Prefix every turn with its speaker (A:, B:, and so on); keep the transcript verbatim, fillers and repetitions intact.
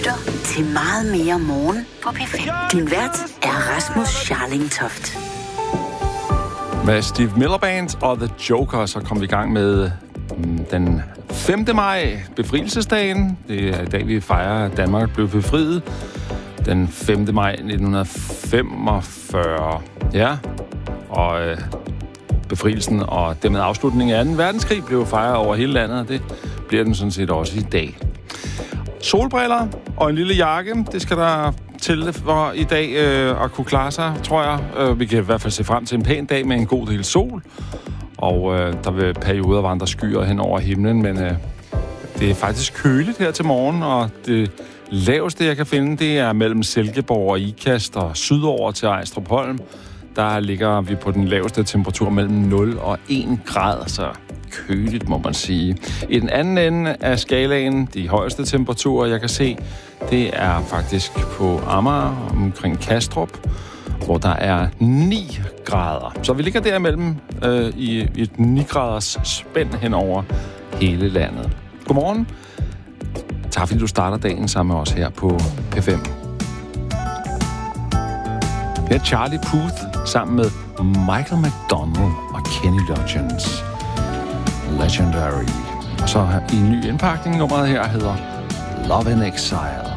A: lytter til Meget Mere Morgen på P fem. Din vært er Rasmus Scharling Toft.
B: Med Steve Miller Band og The Joker, så kom vi i gang med den femte maj, befrielsesdagen. Det er i dag, vi fejrer, at Danmark blev befriet. Den femte maj nitten femogfyrre. Ja, og øh, befrielsen og dermed afslutningen af anden verdenskrig blev fejret over hele landet, og det bliver den sådan set også i dag. Solbriller og en lille jakke, det skal der til for i dag øh, at kunne klare sig, tror jeg. Øh, vi kan i hvert fald se frem til en pæn dag med en god del sol, og øh, der vil perioder vandre skyer hen over himlen, men øh, det er faktisk køligt her til morgen, og det laveste, jeg kan finde, det er mellem Silkeborg og Ikast og sydover til Ejstrupholm. Der ligger vi på den laveste temperatur mellem nul og en grad, så køligt, må man sige. I den anden ende af skalaen, de højeste temperaturer, jeg kan se, det er faktisk på Amager, omkring Kastrup, hvor der er ni grader. Så vi ligger derimellem øh, i et ni graders spænd hen over hele landet. Godmorgen. Tak fordi du starter dagen sammen med os her på P fem. Her er Charlie Puth sammen med Michael McDonald og Kenny Loggins. Legendary. Og så i en ny indpakning, nummeret her hedder Love in Exile.